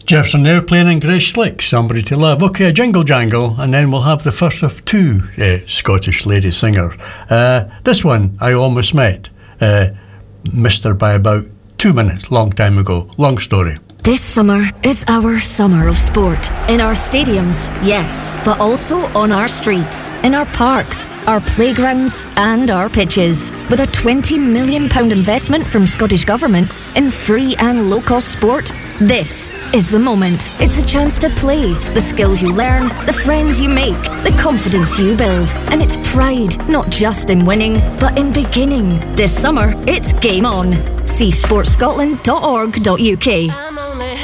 Jefferson Airplane and Grace Slick, Somebody to Love. Okay, a jingle jangle, and then we'll have the first of two Scottish lady singers. This one I almost met Mr. by about 2 minutes, long time ago. Long story. This summer is our summer of sport. In our stadiums, yes, but also on our streets, in our parks, our playgrounds and our pitches. With a £20 million investment from Scottish Government in free and low-cost sport, this is the moment. It's a chance to play, the skills you learn, the friends you make, the confidence you build. And it's pride, not just in winning, but in beginning. This summer, it's game on. See sportscotland.org.uk.